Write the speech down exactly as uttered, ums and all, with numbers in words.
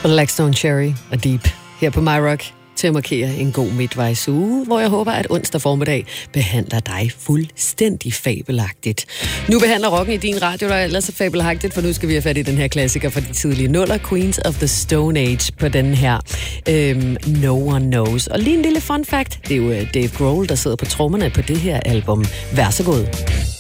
Blackstone Cherry og Deep her på MyRock til at markere en god midtvejsuge, hvor jeg håber, at onsdag formiddag behandler dig fuldstændig fabelagtigt. Nu behandler rocken i din radio, der er ellers så fabelagtigt, for nu skal vi have fat i den her klassiker fra de tidlige nuller, Queens of the Stone Age, på den her øhm, No One Knows. Og lige en lille fun fact, det er jo Dave Grohl, der sidder på trommerne på det her album. Vær så god.